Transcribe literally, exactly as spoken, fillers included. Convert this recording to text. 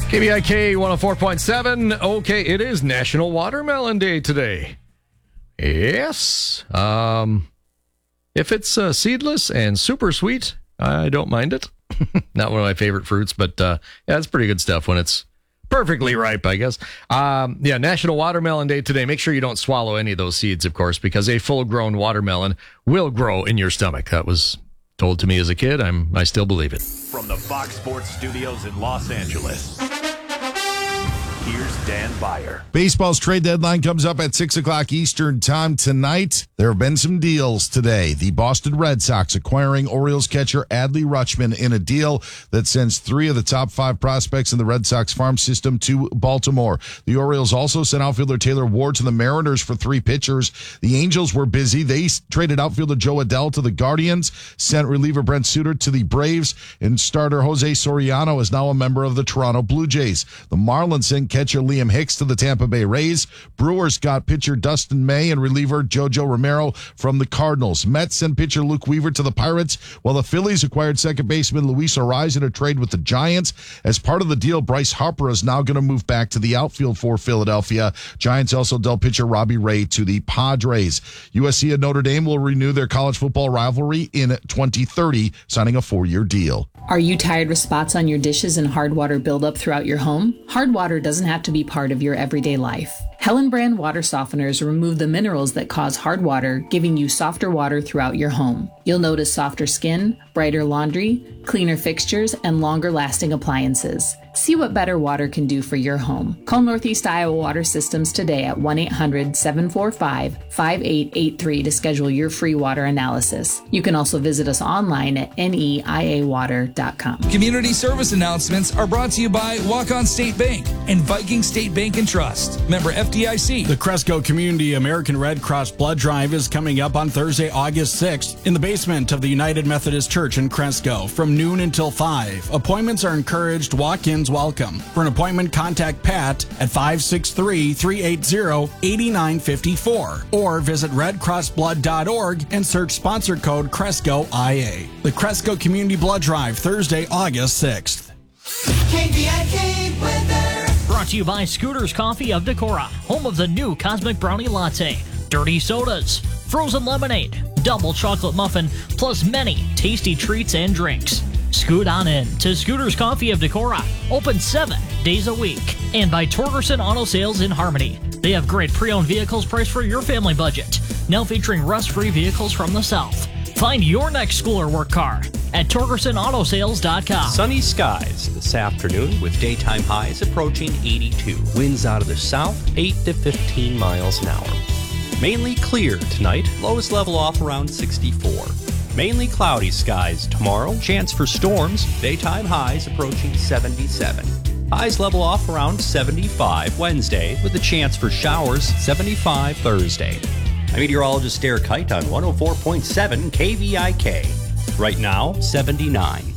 K V I K one oh four point seven. Okay, it is National Watermelon Day today. Yes. Um, if it's uh, seedless and super sweet, I don't mind it. Not one of my favorite fruits, but uh, yeah, it's pretty good stuff when it's perfectly ripe, I guess. Um, yeah, National Watermelon Day today. Make sure you don't swallow any of those seeds, of course, because a full-grown watermelon will grow in your stomach. That was told to me as a kid. I'm I still believe it. From the Fox Sports Studios in Los Angeles, here's Dan Beyer. Baseball's trade deadline comes up at six o'clock Eastern time tonight. There have been some deals today. The Boston Red Sox acquiring Orioles catcher Adley Rutschman in a deal that sends three of the top five prospects in the Red Sox farm system to Baltimore. The Orioles also sent outfielder Taylor Ward to the Mariners for three pitchers. The Angels were busy. They traded outfielder Joe Adell to the Guardians, sent reliever Brent Suter to the Braves, and starter Jose Soriano is now a member of the Toronto Blue Jays. The Marlins sent catcher Liam Hicks to the Tampa Bay Rays. Brewers got pitcher Dustin May and reliever JoJo Romero from the Cardinals. Mets sent pitcher Luke Weaver to the Pirates, while the Phillies acquired second baseman Luis Arraez in a trade with the Giants. As part of the deal, Bryce Harper is now going to move back to the outfield for Philadelphia. Giants also dealt pitcher Robbie Ray to the Padres. U S C and Notre Dame will renew their college football rivalry in twenty thirty, signing a four-year deal. Are you tired with spots on your dishes and hard water buildup throughout your home? Hard water doesn't have to be part of your everyday life. Helen Brand water softeners remove the minerals that cause hard water, giving you softer water throughout your home. You'll notice softer skin, brighter laundry, cleaner fixtures, and longer-lasting appliances. See what better water can do for your home. Call Northeast Iowa Water Systems today at one eight hundred seven four five five eight eight three to schedule your free water analysis. You can also visit us online at N E I A water dot com. Community service announcements are brought to you by Walk-On State Bank and Viking State Bank and Trust. Member F D I C. The Cresco Community American Red Cross Blood Drive is coming up on Thursday, August sixth in the basement of the United Methodist Church in Cresco from noon until five. Appointments are encouraged. Walk-ins welcome. For an appointment, contact Pat at five six three, three eight zero, eight nine five four or visit red cross blood dot org and search sponsor code Cresco I A. The Cresco Community Blood Drive, Thursday, August sixth. K V I K weather. Brought to you by Scooters Coffee of Decorah, home of the new Cosmic Brownie Latte, dirty sodas, frozen lemonade, double chocolate muffin, plus many tasty treats and drinks. Scoot on in to Scooters Coffee of Decorah, open seven days a week. And by Torgerson Auto Sales in Harmony. They have great pre-owned vehicles priced for your family budget, now featuring rust-free vehicles from the South. Find your next school or work car at Torgerson Auto Sales dot com. Sunny skies this afternoon with daytime highs approaching eighty-two. Winds out of the south, eight to fifteen miles an hour. Mainly clear tonight, lowest level off around sixty-four. Mainly cloudy skies tomorrow, chance for storms, daytime highs approaching seventy-seven. Highs level off around seventy-five Wednesday with a chance for showers, seventy-five Thursday. I'm meteorologist Derek Kite on one oh four point seven K V I K. Right now, seventy-nine.